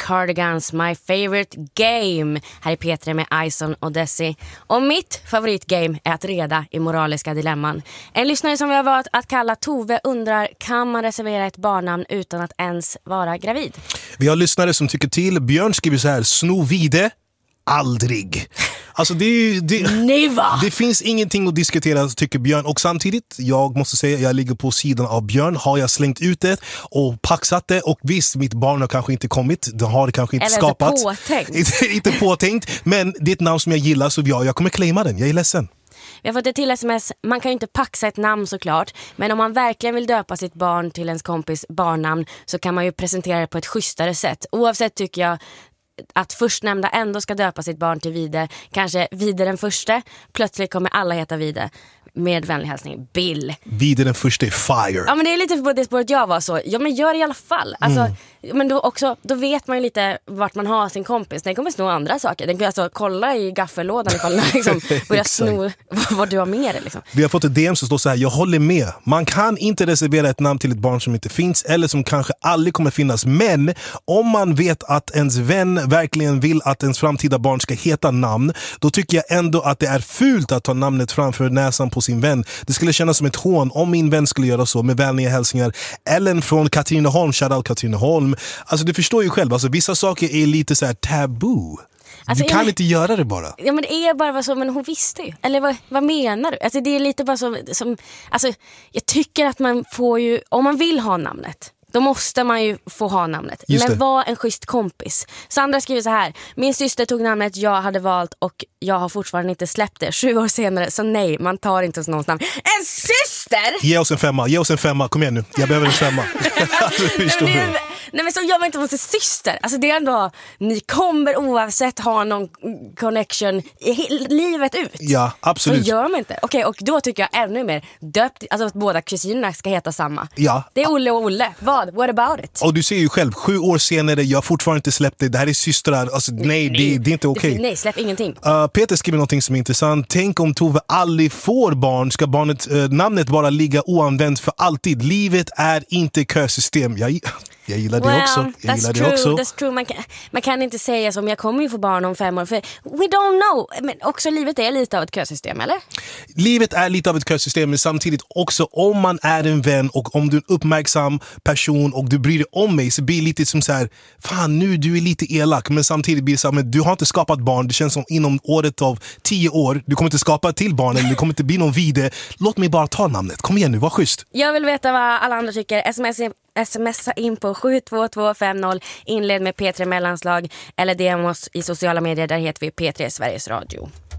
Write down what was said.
Cardigans, My Favorite Game. Här är Petra med Ison och Desi. Och mitt favoritgame är att reda i moraliska dilemman. En lyssnare som vi har valt att kalla Tove undrar, kan man reservera ett barnnamn utan att ens vara gravid? Vi har lyssnare som tycker till. Björn skriver så här: sno vide, aldrig. Alltså det finns ingenting att diskutera, tycker Björn. Och samtidigt, jag måste säga, jag ligger på sidan av Björn. Har jag slängt ut det och paxat det, och visst, mitt barn har kanske inte kommit, det har det kanske inte eller skapats. inte påtänkt. Men det är ett namn som jag gillar, så jag kommer claima den, jag är ledsen. Vi har fått ett till sms. Man kan ju inte paxa ett namn såklart, men om man verkligen vill döpa sitt barn till ens kompis barnnamn så kan man ju presentera det på ett schysstare sätt. Oavsett tycker jag att förstnämnda ändå ska döpa sitt barn till Vide. Kanske Vide den första. Plötsligt kommer alla heta Vide. Med vänlig hälsning, Bill. Vide den första är fire. Ja, men det är lite på det spåret jag var så. Ja, men gör det i alla fall. Alltså, men då vet man ju lite vart man har sin kompis. Den kommer sno andra saker. Den kan alltså kolla i gaffellådan ifall den liksom börjar sno vad du har med dig. Liksom. Vi har fått ett DM som står så här: jag håller med. Man kan inte reservera ett namn till ett barn som inte finns eller som kanske aldrig kommer finnas. Men om man vet att ens vän verkligen vill att ens framtida barn ska heta namn, då tycker jag ändå att det är fult att ta namnet framför näsan på sin vän. Det skulle kännas som ett hån om min vän skulle göra så. Med vänliga hälsningar, Ellen från Katrineholm. Shoutout Katrineholm. Alltså du förstår ju själv, alltså, vissa saker är lite så här tabu. Alltså, du kan inte göra det bara. Ja, men det är bara så, men hon visste ju. Eller vad menar du? Alltså det är lite bara som alltså jag tycker att man får ju, om man vill ha namnet, då måste man ju få ha namnet. Men var en schysst kompis. Sandra skriver så här: min syster tog namnet jag hade valt och jag har fortfarande inte släppt det 7 år senare. Så nej, man tar inte hos någons namn. En syster! Ge oss en femma, kom igen nu. Jag behöver en femma. Nej, men så gör man inte mot sin syster. Alltså det är ändå, ni kommer oavsett ha någon connection livet ut. Ja, absolut. Så gör man inte. Okej, och då tycker jag ännu mer döpt, alltså att båda kusinerna ska heta samma. Ja. Det är Olle och Olle. What about it? Och du ser ju själv, 7 år senare, jag har fortfarande inte släppt det. Det här är systrar. Alltså, nej, det är inte okej. Nej, släpp ingenting. Peter skriver någonting som är intressant. Tänk om Tove aldrig får barn. Ska barnet, namnet bara ligga oanvänt för alltid? Livet är inte kösystem. Jag gillar det också. That's true. Man kan inte säga som jag kommer ju få barn om 5 år. För we don't know. Men också livet är lite av ett kösystem, eller? Livet är lite av ett kösystem, men samtidigt också om man är en vän och om du är en uppmärksam person och du bryr dig om mig, så blir det lite som så här: fan nu, du är lite elak. Men samtidigt blir det så här, men du har inte skapat barn. Det känns som inom året av 10 år, du kommer inte skapa till barn eller det kommer inte bli någon Vide. Låt mig bara ta namnet. Kom igen nu, var schysst. Jag vill veta vad alla andra tycker. Smsa in på 72250, inled med P3 mellanslag eller DM oss i sociala medier, där heter vi P3 Sveriges Radio.